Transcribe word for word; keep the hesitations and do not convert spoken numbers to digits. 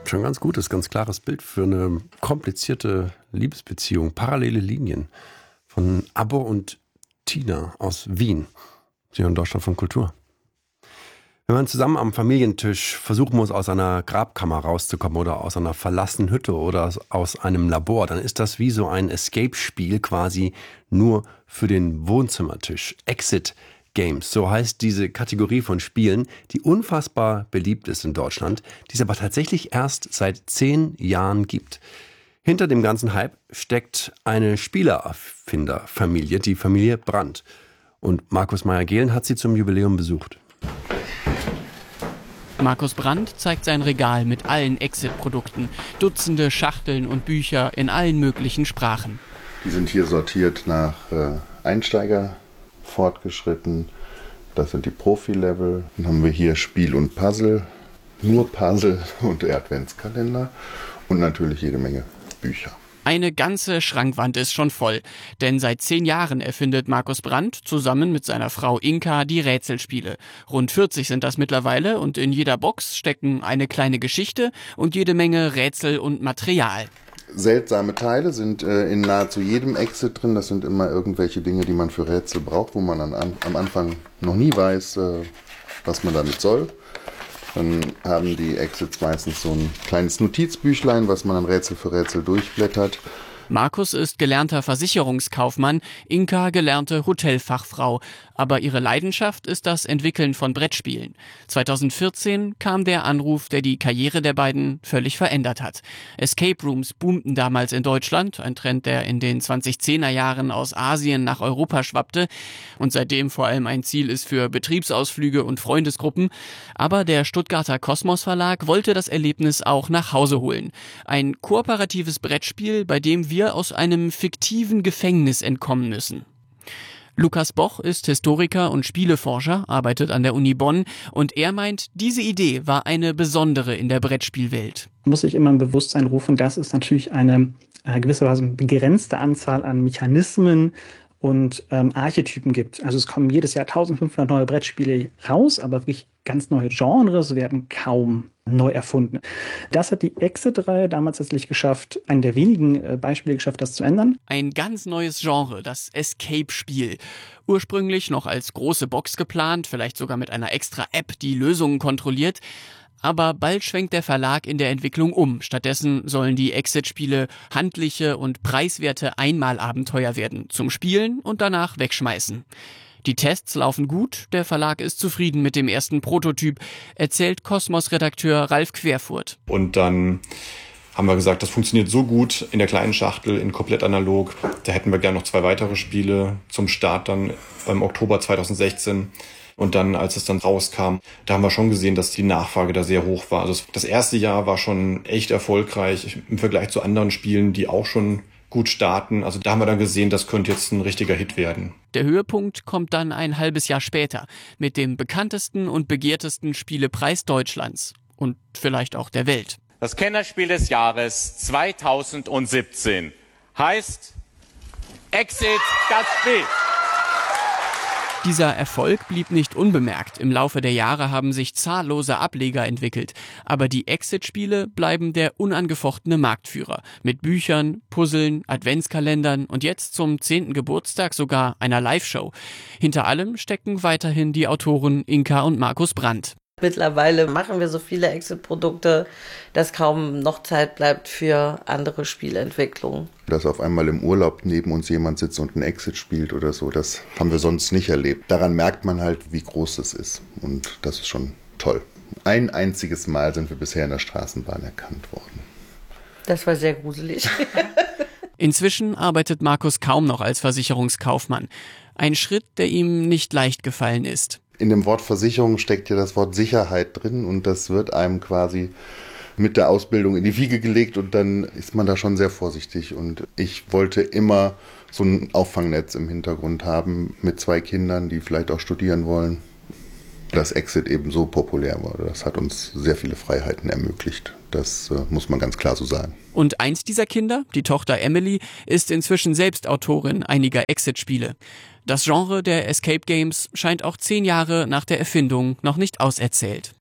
Schon ganz gutes, ganz klares Bild für eine komplizierte Liebesbeziehung. Parallele Linien von Abbo und Tina aus Wien. Sie hören Deutschland von Kultur. Wenn man zusammen am Familientisch versuchen muss, aus einer Grabkammer rauszukommen oder aus einer verlassenen Hütte oder aus einem Labor, dann ist das wie so ein Escape-Spiel quasi nur für den Wohnzimmertisch. Exit Games, so heißt diese Kategorie von Spielen, die unfassbar beliebt ist in Deutschland, die es aber tatsächlich erst seit zehn Jahren gibt. Hinter dem ganzen Hype steckt eine Spielererfinderfamilie, die Familie Brandt. Und Markus Meyer-Gehlen hat sie zum Jubiläum besucht. Markus Brandt zeigt sein Regal mit allen Exit-Produkten. Dutzende Schachteln und Bücher in allen möglichen Sprachen. Die sind hier sortiert nach äh, Einsteiger, fortgeschritten. Das sind die Profi-Level. Dann haben wir hier Spiel und Puzzle, nur Puzzle und Adventskalender und natürlich jede Menge Bücher. Eine ganze Schrankwand ist schon voll, denn seit zehn Jahren erfindet Markus Brandt zusammen mit seiner Frau Inka die Rätselspiele. Rund vierzig sind das mittlerweile und in jeder Box stecken eine kleine Geschichte und jede Menge Rätsel und Material. Seltsame Teile sind äh, in nahezu jedem Exit drin. Das sind immer irgendwelche Dinge, die man für Rätsel braucht, wo man an, an, am Anfang noch nie weiß, äh, was man damit soll. Dann haben die Exits meistens so ein kleines Notizbüchlein, was man dann Rätsel für Rätsel durchblättert. Markus ist gelernter Versicherungskaufmann, Inka gelernte Hotelfachfrau. Aber ihre Leidenschaft ist das Entwickeln von Brettspielen. zweitausendvierzehn kam der Anruf, der die Karriere der beiden völlig verändert hat. Escape Rooms boomten damals in Deutschland, ein Trend, der in den zwanzigzehner Jahren aus Asien nach Europa schwappte und seitdem vor allem ein Ziel ist für Betriebsausflüge und Freundesgruppen. Aber der Stuttgarter Kosmos Verlag wollte das Erlebnis auch nach Hause holen. Ein kooperatives Brettspiel, bei dem wir aus einem fiktiven Gefängnis entkommen müssen. Lukas Boch ist Historiker und Spieleforscher, arbeitet an der Uni Bonn und er meint, diese Idee war eine besondere in der Brettspielwelt. Man muss sich immer im Bewusstsein rufen, dass es natürlich eine äh, gewisserweise begrenzte Anzahl an Mechanismen und ähm, Archetypen gibt. Also es kommen jedes Jahr eintausendfünfhundert neue Brettspiele raus, aber wirklich ganz neue Genres werden kaum neu erfunden. Das hat die Exit-Reihe damals letztlich geschafft, einen der wenigen äh, Beispiele geschafft, das zu ändern. Ein ganz neues Genre, das Escape-Spiel. Ursprünglich noch als große Box geplant, vielleicht sogar mit einer extra App, die Lösungen kontrolliert. Aber bald schwenkt der Verlag in der Entwicklung um. Stattdessen sollen die Exit-Spiele handliche und preiswerte Einmalabenteuer werden, zum Spielen und danach wegschmeißen. Die Tests laufen gut, der Verlag ist zufrieden mit dem ersten Prototyp, erzählt Kosmos-Redakteur Ralf Querfurt. Und dann haben wir gesagt, das funktioniert so gut in der kleinen Schachtel, in komplett analog. Da hätten wir gerne noch zwei weitere Spiele zum Start dann im Oktober zweitausendsechzehn. Und dann, als es dann rauskam, da haben wir schon gesehen, dass die Nachfrage da sehr hoch war. Also das erste Jahr war schon echt erfolgreich im Vergleich zu anderen Spielen, die auch schon gut starten. Also da haben wir dann gesehen, das könnte jetzt ein richtiger Hit werden. Der Höhepunkt kommt dann ein halbes Jahr später mit dem bekanntesten und begehrtesten Spielepreis Deutschlands und vielleicht auch der Welt. Das Kennerspiel des Jahres zweitausendsiebzehn heißt Exit das Spiel. Dieser Erfolg blieb nicht unbemerkt. Im Laufe der Jahre haben sich zahllose Ableger entwickelt. Aber die Exit-Spiele bleiben der unangefochtene Marktführer. Mit Büchern, Puzzeln, Adventskalendern und jetzt zum zehnten Geburtstag sogar einer Live-Show. Hinter allem stecken weiterhin die Autoren Inka und Markus Brandt. Mittlerweile machen wir so viele Exit-Produkte, dass kaum noch Zeit bleibt für andere Spielentwicklungen. Dass auf einmal im Urlaub neben uns jemand sitzt und ein Exit spielt oder so, das haben wir sonst nicht erlebt. Daran merkt man halt, wie groß es ist. Und das ist schon toll. Ein einziges Mal sind wir bisher in der Straßenbahn erkannt worden. Das war sehr gruselig. Inzwischen arbeitet Markus kaum noch als Versicherungskaufmann. Ein Schritt, der ihm nicht leicht gefallen ist. In dem Wort Versicherung steckt ja das Wort Sicherheit drin und das wird einem quasi mit der Ausbildung in die Wiege gelegt und dann ist man da schon sehr vorsichtig. Und ich wollte immer so ein Auffangnetz im Hintergrund haben mit zwei Kindern, die vielleicht auch studieren wollen. Dass Exit eben so populär war, das hat uns sehr viele Freiheiten ermöglicht. Das äh, muss man ganz klar so sagen. Und eins dieser Kinder, die Tochter Emily, ist inzwischen selbst Autorin einiger Exit-Spiele. Das Genre der Escape Games scheint auch zehn Jahre nach der Erfindung noch nicht auserzählt.